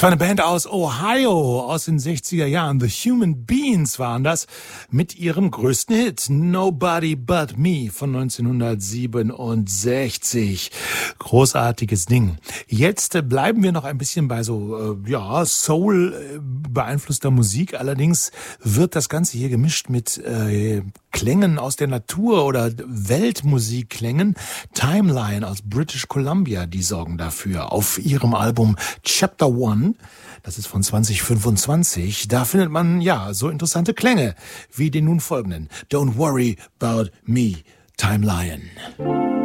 Das war eine Band aus Ohio aus den 60er Jahren. The Human Beings waren das mit ihrem größten Hit Nobody But Me von 1967. Großartiges Ding. Jetzt bleiben wir noch ein bisschen bei so Soul beeinflusster Musik. Allerdings wird das Ganze hier gemischt mit Klängen aus der Natur oder Weltmusikklängen. Timeline aus British Columbia, die sorgen dafür. Auf ihrem Album Chapter One, das ist von 2025, da findet man so interessante Klänge wie den nun folgenden. Don't Worry About Me, Timeline.